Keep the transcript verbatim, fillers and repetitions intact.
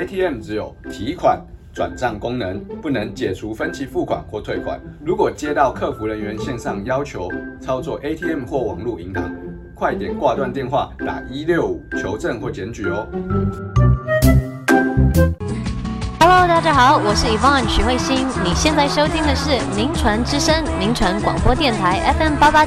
T M 只有提款、转账功能，不能解除分期付款或退款。如果接到客服人员线上要求操作 A T M 或网络银行，快点挂断电话，打一六五求证或检举哦。 Hello， 大家好，我是 Yvonne 许慧欣。你现在收听的是名传之声，名传广播电台 F M 八八